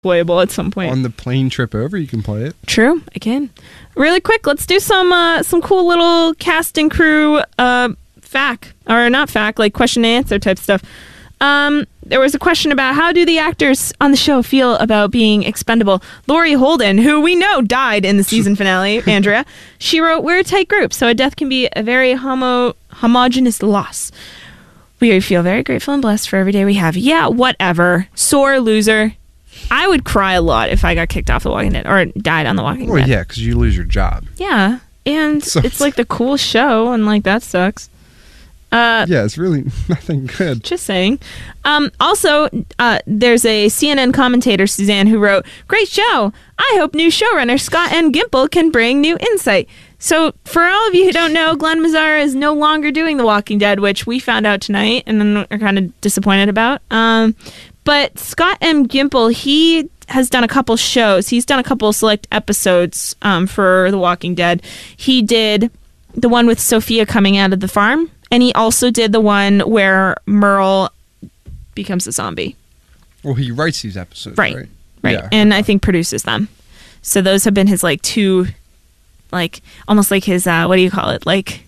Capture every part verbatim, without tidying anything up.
playable at some point. On the plane trip over, you can play it. True, I can. Really quick, let's do some uh, some cool little cast and crew uh, fact, or not fact, like question and answer type stuff. Um, there was a question about how do the actors on the show feel about being expendable. Laurie Holden, who we know died in the season finale, Andrea, she wrote, "We're a tight group, so a death can be a very homo homogenous loss. We feel very grateful and blessed for every day we have." Yeah, whatever. Sore loser. I would cry a lot if I got kicked off The Walking Dead or died on The Walking well, Dead. Well, yeah, because you lose your job. Yeah, and So it's like the cool show, and like that sucks. Uh, yeah, it's really nothing good. Just saying. Um, also, uh, there's a C N N commentator, Suzanne, who wrote, "Great show. I hope new showrunner Scott M. Gimple can bring new insight." So, for all of you who don't know, Glenn Mazzara is no longer doing The Walking Dead, which we found out tonight, and then we're kind of disappointed about. Um, but Scott M. Gimple, he has done a couple shows. He's done a couple select episodes um, for The Walking Dead. He did the one with Sophia coming out of the farm. And he also did the one where Merle becomes a zombie. Well, he writes these episodes, right? Right, right. Yeah. And I think produces them. So those have been his, like, two, like, almost like his, uh, what do you call it? Like,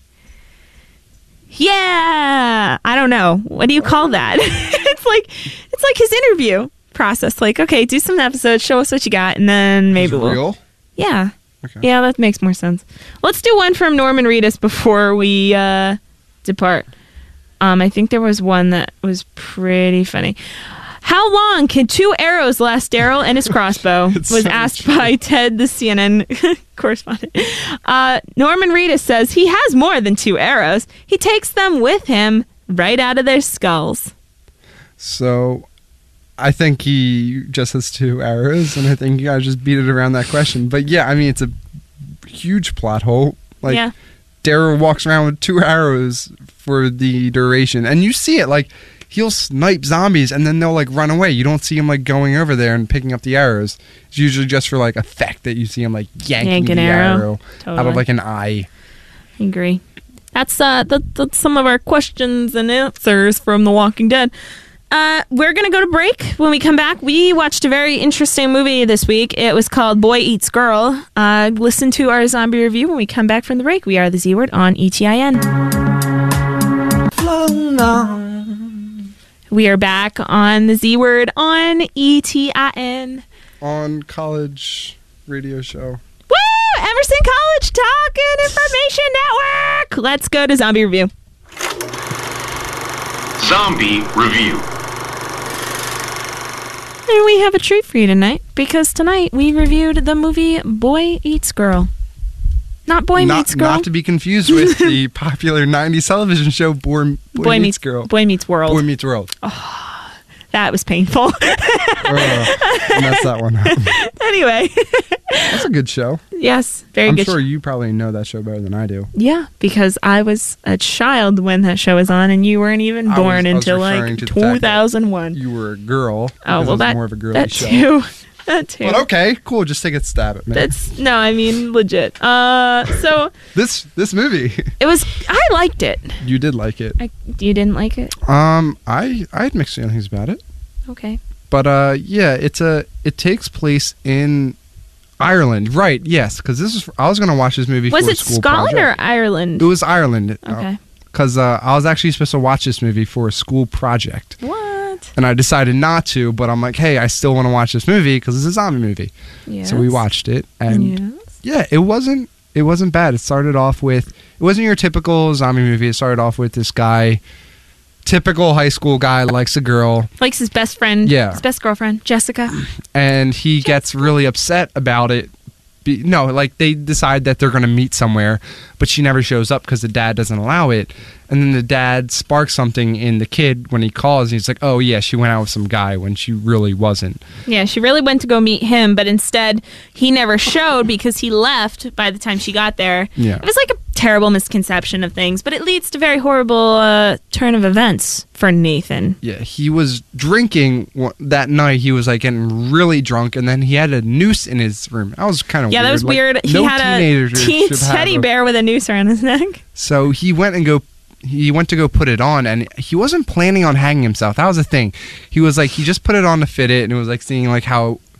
yeah, I don't know. What do you call that? it's like, it's like his interview process. Like, okay, do some episodes, show us what you got, and then maybe Is it we'll. real? Yeah. Okay. Yeah, that makes more sense. Let's do one from Norman Reedus before we, uh, depart. Um, I think there was one that was pretty funny. How long can two arrows last Daryl and his crossbow? was so asked true. by Ted, the C N N correspondent. Uh, Norman Reedus says he has more than two arrows. He takes them with him right out of their skulls. So, I think he just has two arrows, and I think you guys just beat it around that question. But yeah, I mean, it's a huge plot hole. Like, yeah. Daryl walks around with two arrows for the duration, and you see it, like, he'll snipe zombies, and then they'll, like, run away. You don't see him, like, going over there and picking up the arrows. It's usually just for, like, effect that you see him, like, yanking Yank an the arrow. arrow, Totally. out of, like, an eye. I agree. That's, uh, that, that's some of our questions and answers from The Walking Dead. Uh, we're going to go to break. When we come back, we watched a very interesting movie this week. It was called Boy Eats Girl. Uh, listen to our zombie review when we come back from the break. We are the Z Word on E T I N. We are back on the Z Word on E T I N. On college radio show. Woo! Emerson College Talk and Information Network. Let's go to zombie review. Zombie Review. And we have a treat for you tonight, because tonight we reviewed the movie Boy Eats Girl. Not Boy not, Meets Girl. Not to be confused with the popular nineties television show Boy, Boy, Boy Meets, Meets Girl. Boy Meets World. Boy Meets World. Oh, that was painful. uh, mess that one up. Anyway. That's a good show. Yes, very I'm good. I'm sure sh- you probably know that show better than I do. Yeah, because I was a child when that show was on, and you weren't even I born was, I was until referring like to the fact that two thousand one. You were a girl. Oh, well, it was that, more of a girly that show. too. That too. But okay, cool. Just take a stab at me. That's no, I mean legit. Uh, so this this movie. It was. I liked it. You did like it. I, you didn't like it? Um, I I had mixed feelings about it. Okay. But uh, yeah, it's a it takes place in Ireland, right? Yes, because this is I was gonna watch this movie. Was for it a school Scotland project. or Ireland? It was Ireland. Okay. Because uh, I was actually supposed to watch this movie for a school project. What? And I decided not to, but I'm like, hey, I still want to watch this movie because it's a zombie movie. Yes. So we watched it, and Yes. yeah, it wasn't it wasn't bad. It started off with it wasn't your typical zombie movie. It started off with this guy, typical high school guy, likes a girl, Likes his best friend. Yeah. His best girlfriend, Jessica. and he gets really upset about it. Be, no, like they decide that they're going to meet somewhere, but she never shows up because the dad doesn't allow it. And then the dad sparks something in the kid when he calls. And he's like, "Oh yeah, she went out with some guy when she really wasn't." Yeah, she really went to go meet him, but instead he never showed because he left by the time she got there. Yeah. It was like a terrible misconception of things, but it leads to very horrible uh, turn of events for Nathan. Yeah, he was drinking w- that night. He was like getting really drunk, and then he had a noose in his room. That was kind of Yeah, weird. that was Like, weird. He no had a teenager teen should have teddy a- bear with a noose around his neck. So he went and go. He went to go put it on, and he wasn't planning on hanging himself. That was the thing. He was like, he just put it on to fit it, and it was like seeing like how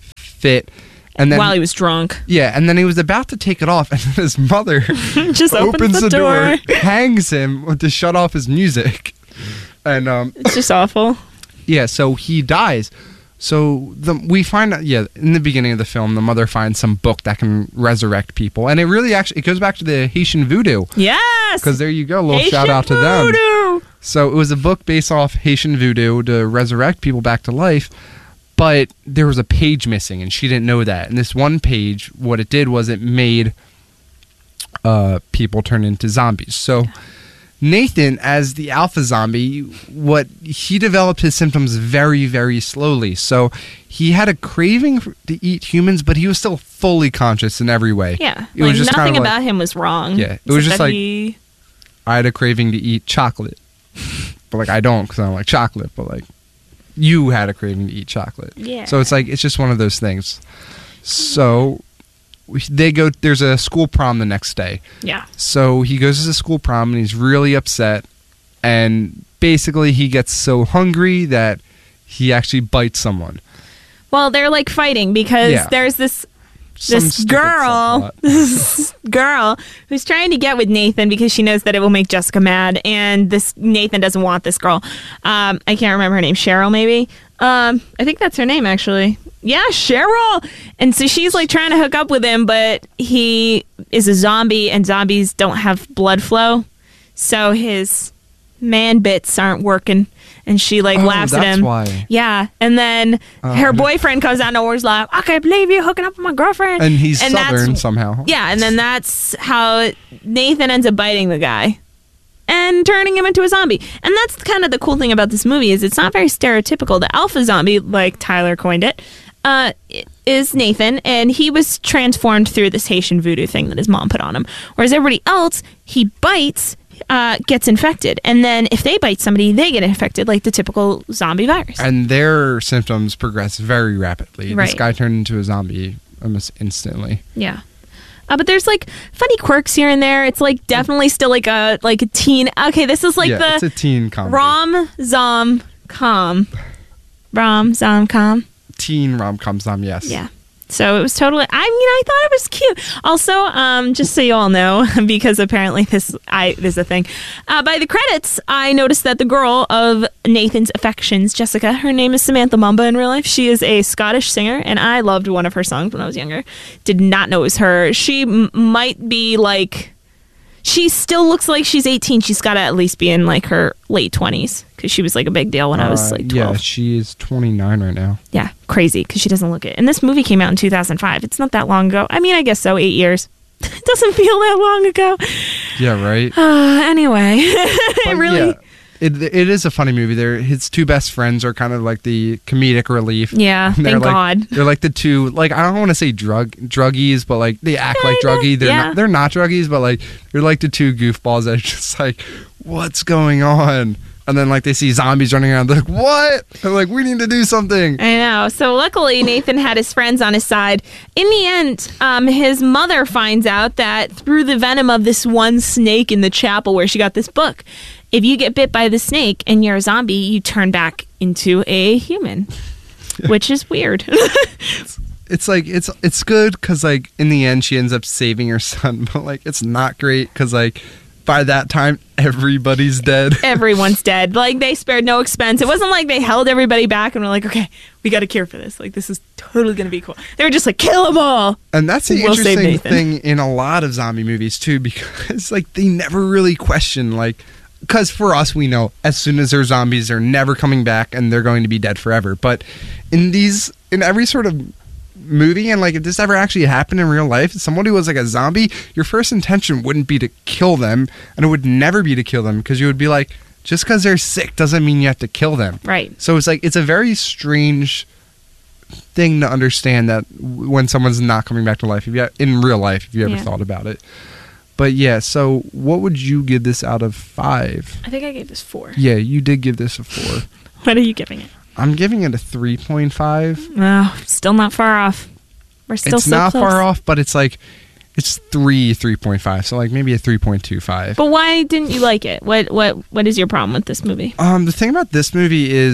fit. And then While he was drunk. yeah, and then he was about to take it off, and then his mother Just opens the door. hangs him to shut off his music, and um, It's just awful. yeah, so he dies. So the we find out, yeah, in the beginning of the film, the mother finds some book that can resurrect people, and it really actually it goes back to the Haitian voodoo, Yes! because there you go, a little Haitian shout out to them. voodoo! So it was a book based off Haitian voodoo to resurrect people back to life, but there was a page missing, and she didn't know that. And this one page, what it did was it made uh, people turn into zombies. So Nathan, as the alpha zombie, what he developed his symptoms very, very slowly. So he had a craving for, to eat humans, but he was still fully conscious in every way. Yeah. It like, was just kind nothing of like- about him was wrong. Yeah, it was Except just that like- he- I had a craving to eat chocolate, but like I don't because I don't like chocolate. But like you had a craving to eat chocolate. Yeah. So it's like it's just one of those things. So we, they go. There's a school prom the next day. Yeah. So he goes to the school prom and he's really upset. And basically he gets so hungry that he actually bites someone. Well, they're like fighting because Yeah. there's this Some this stupid girl, subplot. this girl who's trying to get with Nathan because she knows that it will make Jessica mad, and this Nathan doesn't want this girl. Um, I can't remember her name. Cheryl, maybe. Um, I think that's her name, actually. Yeah, Cheryl. And so she's like trying to hook up with him, but he is a zombie, and zombies don't have blood flow, so his man bits aren't working. And she like Oh, laughs at that's him. why. Yeah, and then Oh, her no. boyfriend comes out of nowhere, is like, "I can't believe you hooking up with my girlfriend." And he's that's- southern somehow. Yeah, and then that's how Nathan ends up biting the guy and turning him into a zombie. And that's kind of the cool thing about this movie is it's not very stereotypical. The alpha zombie, like Tyler coined it, uh, is Nathan, and he was transformed through this Haitian voodoo thing that his mom put on him. Whereas everybody else, he bites. Uh, gets infected, and then if they bite somebody, they get infected, like the typical zombie virus. And their symptoms progress very rapidly. This Right. guy turned into a zombie almost instantly. Yeah. Uh, but there's like funny quirks here and there. It's like definitely still like a like a teen. Okay, this is like yeah, the it's a teen comedy. rom zom com, rom zom com. Teen rom-com zom, yes. Yeah. So it was totally. I mean, I thought it was cute. Also, um, just so you all know, because apparently this I this is a thing. Uh, by the credits, I noticed that the girl of Nathan's affections, Jessica, her name is Samantha Mumba in real life. She is a Scottish singer, and I loved one of her songs when I was younger. Did not know it was her. She m- might be like. She still looks like she's eighteen. She's got to at least be in like her late twenties because she was like a big deal when I was Uh, like twelve. Yeah, she is twenty-nine right now. Yeah, crazy because she doesn't look it. And this movie came out in two thousand five. It's not that long ago. I mean, I guess so, eight years. It doesn't feel that long ago. Yeah, right? Uh, anyway, it But really. yeah, it, it is a funny movie. They're, his two best friends are kind of like the comedic relief. Yeah, And they're thank like, God. They're like the two, like, I don't want to say drug druggies, but like they act like Kinda, druggy. They're yeah. not, they're not druggies, but like they're like the two goofballs that are just like, what's going on? And then like they see zombies running around. They're like, what? They're like, we need to do something. I know. So luckily, Nathan had his friends on his side. In the end, um, his mother finds out that through the venom of this one snake in the chapel where she got this book, if you get bit by the snake and you're a zombie, you turn back into a human, which is weird. It's like it's it's good because like in the end she ends up saving her son, but like it's not great because like by that time everybody's dead. Everyone's dead. Like, they spared no expense. It wasn't like they held everybody back and were like, okay, we got a cure for this. Like, this is totally going to be cool. They were just like, kill them all. And that's the We'll save interesting Nathan. thing in a lot of zombie movies too, because like they never really question like, because for us we know as soon as they're zombies they're never coming back and they're going to be dead forever. But in these, in every sort of movie, and like if this ever actually happened in real life, if somebody was like a zombie, your first intention wouldn't be to kill them, and it would never be to kill them because you would be like, just because they're sick doesn't mean you have to kill them. Right. So it's like it's a very strange thing to understand that w- when someone's not coming back to life, if you in real life, if you ever Yeah. thought about it. But yeah, so what would you give this out of five? I think I gave this four. Yeah, you did give this a four. What are you giving it? I'm giving it a three point five. Oh, still not far off. We're still It's so not close. far off, but it's like it's three three point five, so like maybe a three point two five. But why didn't you like it? What what what is your problem with this movie? Um, the thing about this movie is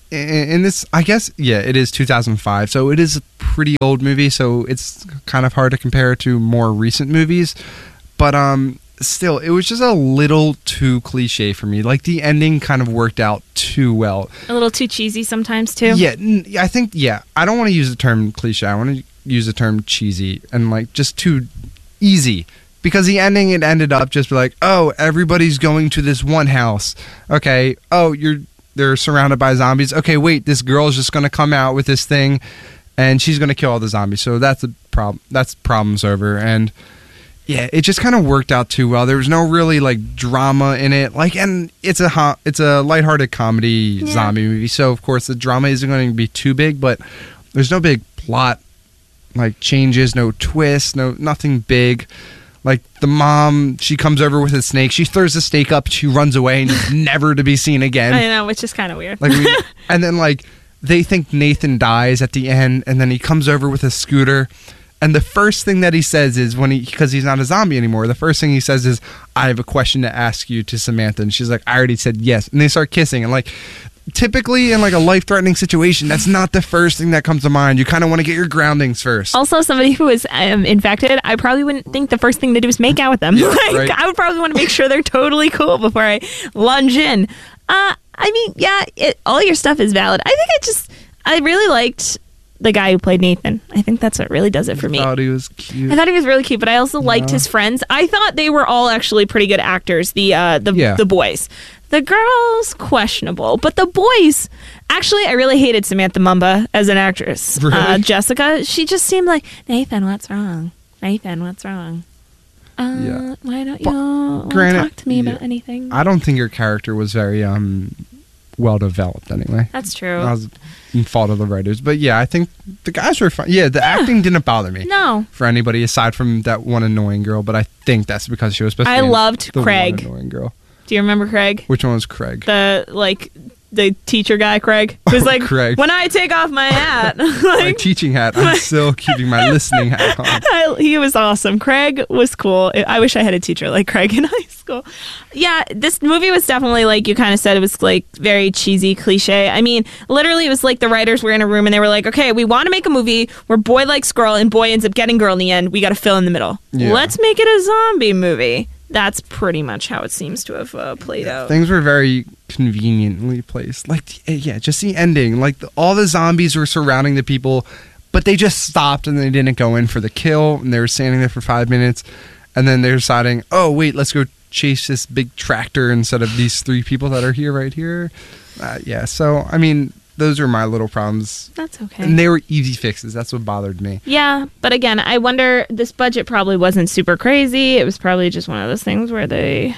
in, in this, I guess, yeah, it is two thousand five, so it is a pretty old movie, so it's kind of hard to compare it to more recent movies. But um, still, it was just a little too cliche for me. Like, the ending kind of worked out too well. A little too cheesy sometimes, too. Yeah, n- I think, yeah, I don't want to use the term cliche. I want to use the term cheesy and, like, just too easy. Because the ending, it ended up just like, oh, everybody's going to this one house. Okay, oh, you're they're surrounded by zombies. Okay, wait, this girl's just going to come out with this thing, and she's going to kill all the zombies. So that's a problem. That's problems over. And yeah, it just kind of worked out too well. There was no really like drama in it. Like, and it's a ho- it's a lighthearted comedy Yeah. zombie movie. So of course the drama isn't going to be too big, but there's no big plot like changes, no twists, no nothing big. Like, the mom, she comes over with a snake. She throws the snake up. She runs away and is never to be seen again. I know, which is kind of weird. Like, we, and then, like, they think Nathan dies at the end, and then he comes over with a scooter. And the first thing that he says is, when he, because he's not a zombie anymore, the first thing he says is, I have a question to ask you, to Samantha. And she's like, I already said yes. And they start kissing. And, like, typically in like a life-threatening situation, that's not the first thing that comes to mind. You kind of want to get your groundings first. Also, somebody who is um, infected, I probably wouldn't think the first thing to do is make out with them. Yeah, like, right. I would probably want to make sure they're totally cool before I lunge in. Uh, I mean, yeah, it, all your stuff is valid. I think I just, I really liked the guy who played Nathan. I think that's what really does it for me. I thought he was cute. I thought he was really cute, but I also liked Yeah. his friends. I thought they were all actually pretty good actors. The uh, the Yeah. the boys, the girls questionable, but the boys. Actually, I really hated Samantha Mumba as an actress. Really? Uh, Jessica, she just seemed like Nathan. What's wrong? Nathan, what's wrong? Uh, Yeah. Why don't But you wanna granted, talk to me yeah. about anything? I don't think your character was very um well developed anyway. That's true. I was in fault of the writers. But yeah, I think the guys were fine. Yeah, the acting didn't bother me. No. For anybody aside from that one annoying girl, but I think that's because she was supposed to I be loved the Craig. one annoying girl. Do you remember Craig? Which one was Craig? The like the teacher guy, Craig, who's like, Craig. when I take off my hat, My like, teaching hat. I'm still keeping my listening hat on. I, he was awesome. Craig was cool. I wish I had a teacher like Craig in high school. Yeah, this movie was definitely, like you kind of said, it was like very cheesy, cliche. I mean, literally, it was like the writers were in a room and they were like, okay, we want to make a movie where boy likes girl and boy ends up getting girl in the end. We got to fill in the middle. Yeah. Let's make it a zombie movie. That's pretty much how it seems to have uh, played out. Things were very conveniently placed. Like, yeah, just the ending. Like, the, all the zombies were surrounding the people, but they just stopped and they didn't go in for the kill. And they were standing there for five minutes. And then they're deciding, oh, wait, let's go chase this big tractor instead of these three people that are here right here. Uh, yeah, so, I mean, those are my little problems. That's okay. And they were easy fixes. That's what bothered me. Yeah, but again, I wonder, this budget probably wasn't super crazy. It was probably just one of those things where they,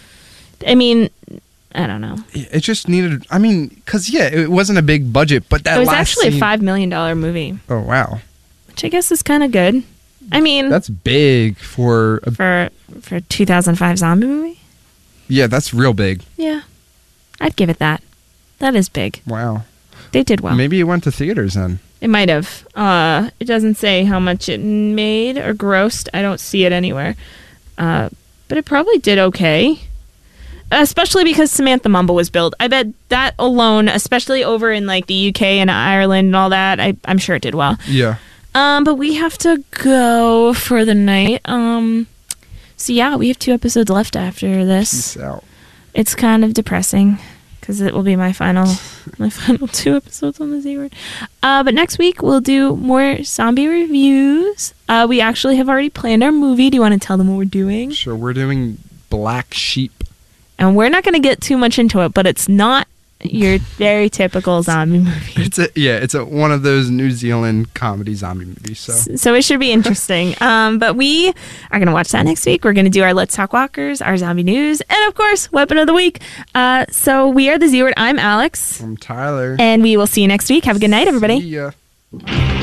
I mean, I don't know. It just needed, I mean, because, yeah, it wasn't a big budget, but that It was last actually scene- a five million dollars movie, Oh, wow. which I guess is kind of good. I mean, That's big for, a, for for a two thousand five zombie movie? yeah, that's real big. Yeah, I'd give it that. That is big. Wow. They did well. Maybe it went to theaters then. It might have. Uh, it doesn't say how much it made or grossed. I don't see it anywhere. Uh, but it probably did okay. Especially because Samantha Mumble was billed. I bet that alone, especially over in like the U K and Ireland and all that, I, I'm sure it did well. Yeah. Um, but we have to go for the night. Um, so yeah, we have two episodes left after this. Peace out. It's kind of depressing because it will be my final, my final two episodes on the Z Word. Uh, but next week we'll do more zombie reviews. Uh, we actually have already planned our movie. Do you want to tell them what we're doing? Sure, we're doing Black Sheep. And we're not going to get too much into it, but it's not your very typical zombie movie. It's a yeah, it's a one of those New Zealand comedy zombie movies. So So it should be interesting. Um, but we are going to watch that next week. We're going to do our Let's Talk Walkers, our zombie news, and of course, Weapon of the Week. Uh, so we are the Z Word. I'm Alex. I'm Tyler. And we will see you next week. Have a good night, everybody. See ya.